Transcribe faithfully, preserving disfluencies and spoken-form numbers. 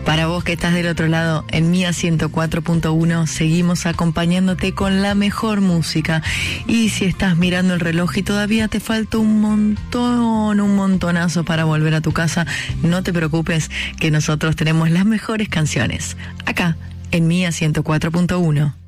Para vos que estás del otro lado, en Mía ciento cuatro punto uno, seguimos acompañándote con la mejor música. Y si estás mirando el reloj y todavía te falta un montón, un montonazo para volver a tu casa, no te preocupes, que nosotros tenemos las mejores canciones. Acá, en Mía ciento cuatro punto uno.